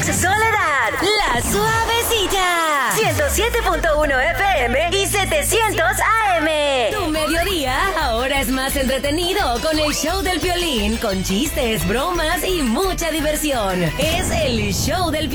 Ex Soledad, La Suavecita, 107.1 FM y 700 AM. Tu mediodía ahora es más entretenido con el show del Piolín, con chistes, bromas y mucha diversión. Es el show del